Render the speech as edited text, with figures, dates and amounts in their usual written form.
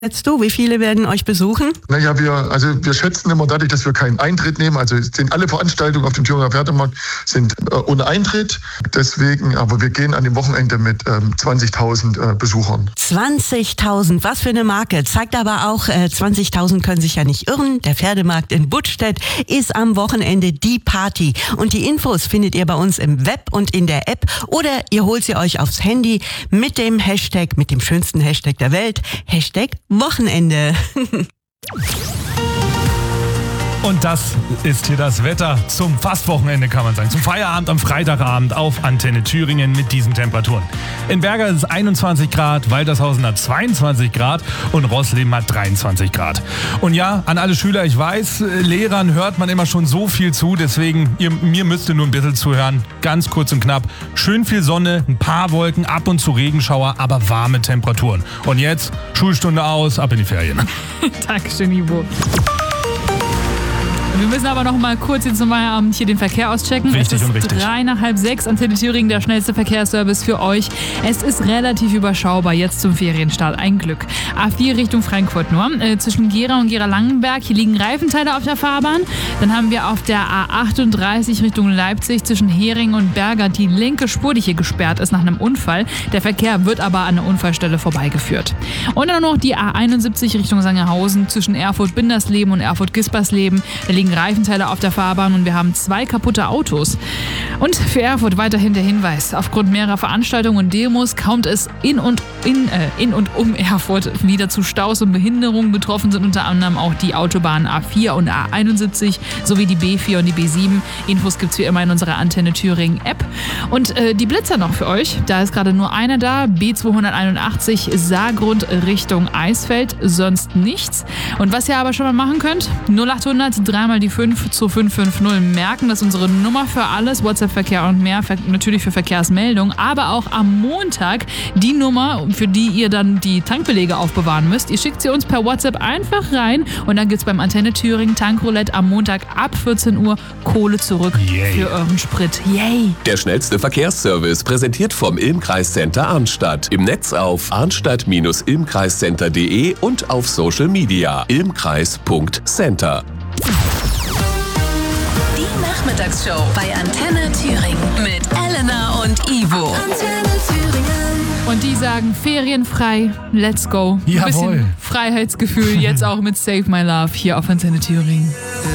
Schätzt du, wie viele werden euch besuchen? Naja, wir schätzen immer dadurch, dass wir keinen Eintritt nehmen. Also sind alle Veranstaltungen auf dem Thüringer Pferdemarkt sind ohne Eintritt. Deswegen, aber wir gehen an dem Wochenende mit 20.000 Besuchern. 20.000, was für eine Marke. Zeigt aber auch, 20.000 können sich ja nicht irren. Der Pferdemarkt in Buttstedt ist am Wochenende die Party. Und die Infos findet ihr bei uns im Web und in der App. Oder ihr holt sie euch aufs Handy mit dem Hashtag, mit dem schönsten Hashtag der Welt, Hashtag Wochenende. Und das ist hier das Wetter zum Fastwochenende, kann man sagen. Zum Feierabend am Freitagabend auf Antenne Thüringen mit diesen Temperaturen. In Berger ist es 21 Grad, Waltershausen hat 22 Grad und Rosleben hat 23 Grad. Und ja, an alle Schüler, ich weiß, Lehrern hört man immer schon so viel zu, deswegen, mir müsst ihr nur ein bisschen zuhören. Ganz kurz und knapp. Schön viel Sonne, ein paar Wolken, ab und zu Regenschauer, aber warme Temperaturen. Und jetzt, Schulstunde aus, ab in die Ferien. Dankeschön, Ivo. Wir müssen aber noch mal kurz jetzt zum Feierabend hier den Verkehr auschecken. Richtig und richtig. 5:03, Antenne Thüringen, der schnellste Verkehrsservice für euch. Es ist relativ überschaubar jetzt zum Ferienstart. Ein Glück. A4 Richtung Frankfurt nur. Zwischen Gera und Gera-Langenberg. Hier liegen Reifenteile auf der Fahrbahn. Dann haben wir auf der A38 Richtung Leipzig zwischen Hering und Berger die linke Spur, die hier gesperrt ist nach einem Unfall. Der Verkehr wird aber an der Unfallstelle vorbeigeführt. Und dann noch die A71 Richtung Sangerhausen zwischen Erfurt-Bindersleben und Erfurt-Gispersleben. Da liegen Reifenteile auf der Fahrbahn und wir haben 2 kaputte Autos. Und für Erfurt weiterhin der Hinweis: Aufgrund mehrerer Veranstaltungen und Demos kommt es in und um Erfurt wieder zu Staus und Behinderungen. Betroffen sind unter anderem auch die Autobahnen A4 und A71 sowie die B4 und die B7. Infos gibt's wie immer in unserer Antenne Thüringen App. Und die Blitzer noch für euch. Da ist gerade nur einer da. B281 Saargrund Richtung Eisfeld. Sonst nichts. Und was ihr aber schon mal machen könnt: 0800 3 mal die 5 zu 550 merken. Das ist unsere Nummer für alles. WhatsApp-Verkehr und mehr. Natürlich für Verkehrsmeldungen. Aber auch am Montag die Nummer, für die ihr dann die Tankbelege aufbewahren müsst. Ihr schickt sie uns per WhatsApp einfach rein und dann gibt's beim Antenne Thüringen Tankroulette am Montag ab 14 Uhr Kohle zurück für euren Sprit. Yay! Der schnellste Verkehrsservice präsentiert vom Ilmkreiscenter Arnstadt. Im Netz auf arnstadt-ilmkreiscenter.de und auf Social Media ilmkreis.center. Die Nachmittagsshow bei Antenne Thüringen mit Elena und Ivo. Antenne Thüringen. Und die sagen ferienfrei, let's go. Jawohl. Ein bisschen Freiheitsgefühl jetzt auch mit Save My Love hier auf Antenne Thüringen.